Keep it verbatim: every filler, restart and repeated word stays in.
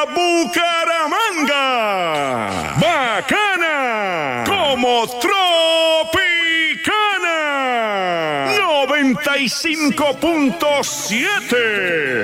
Bucaramanga. Bacana como Tropicana. noventa y cinco punto siete.